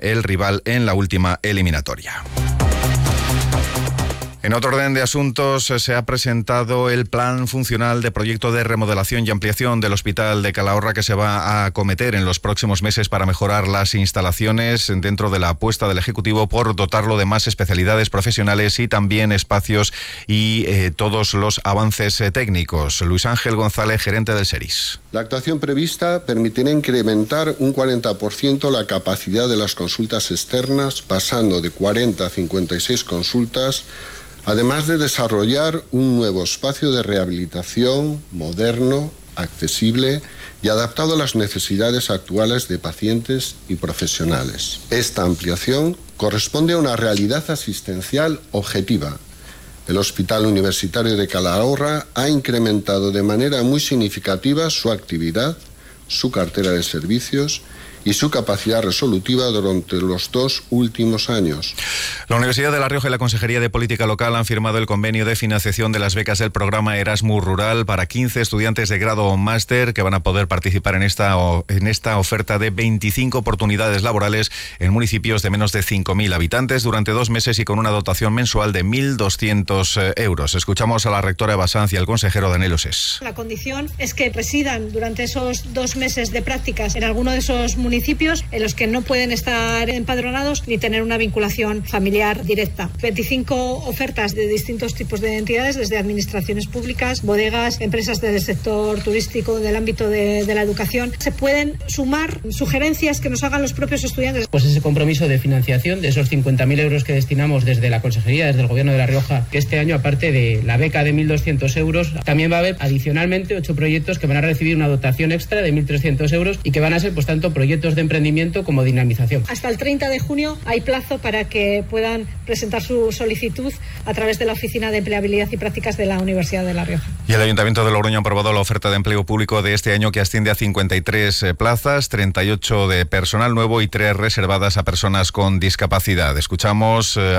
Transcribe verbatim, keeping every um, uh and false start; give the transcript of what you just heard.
el rival en la última eliminatoria. En otro orden de asuntos, se ha presentado el plan funcional de proyecto de remodelación y ampliación del Hospital de Calahorra que se va a acometer en los próximos meses para mejorar las instalaciones dentro de la apuesta del Ejecutivo por dotarlo de más especialidades profesionales y también espacios y eh, todos los avances eh, técnicos. Luis Ángel González, gerente del SERIS. La actuación prevista permitirá incrementar un cuarenta por ciento la capacidad de las consultas externas, pasando de cuarenta a cincuenta y seis consultas, además de desarrollar un nuevo espacio de rehabilitación moderno, accesible y adaptado a las necesidades actuales de pacientes y profesionales. Esta ampliación corresponde a una realidad asistencial objetiva. El Hospital Universitario de Calahorra ha incrementado de manera muy significativa su actividad, su cartera de servicios y su capacidad resolutiva durante los dos últimos años. La Universidad de La Rioja y la Consejería de Política Local han firmado el convenio de financiación de las becas del programa Erasmus Rural para quince estudiantes de grado o máster que van a poder participar en esta, en esta oferta de veinticinco oportunidades laborales en municipios de menos de cinco mil habitantes durante dos meses y con una dotación mensual de mil doscientos euros. Escuchamos a la rectora de Basanz y al consejero Daniel Osés. La condición es que residan durante esos dos meses de prácticas en alguno de esos municipios municipios en los que no pueden estar empadronados ni tener una vinculación familiar directa. veinticinco ofertas de distintos tipos de entidades, desde administraciones públicas, bodegas, empresas del sector turístico, del ámbito de, de la educación. Se pueden sumar sugerencias que nos hagan los propios estudiantes. Pues ese compromiso de financiación de esos cincuenta mil euros que destinamos desde la Consejería, desde el Gobierno de La Rioja, que este año, aparte de la beca de mil doscientos euros, también va a haber adicionalmente ocho proyectos que van a recibir una dotación extra de mil trescientos euros y que van a ser, pues, tanto proyectos de emprendimiento como dinamización. Hasta el treinta de junio hay plazo para que puedan presentar su solicitud a través de la Oficina de Empleabilidad y Prácticas de la Universidad de La Rioja. Y el Ayuntamiento de Logroño ha aprobado la oferta de empleo público de este año que asciende a cincuenta y tres plazas, treinta y ocho de personal nuevo y tres reservadas a personas con discapacidad. Escuchamos